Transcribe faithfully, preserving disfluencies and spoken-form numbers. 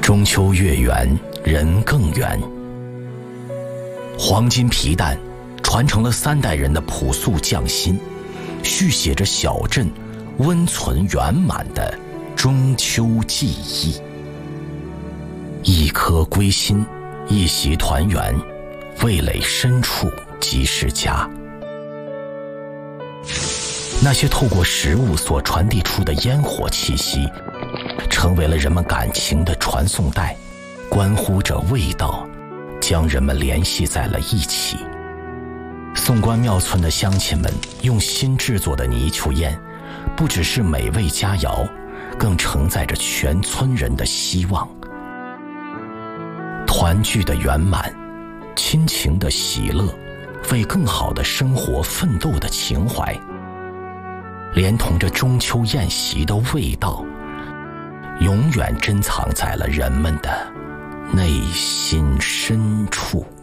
中秋月圆人更圆。黄金皮蛋传承了三代人的朴素匠心，续写着小镇温存圆满的中秋记忆。一颗归心，一席团圆，味蕾深处即是家。那些透过食物所传递出的烟火气息，成为了人们感情的传送带，关乎着味道，将人们联系在了一起。宋关庙村的乡亲们用心制作的泥鳅宴，不只是美味佳肴，更承载着全村人的希望。团聚的圆满，亲情的喜乐，为更好的生活奋斗的情怀，连同着中秋宴席的味道，永远珍藏在了人们的内心深处。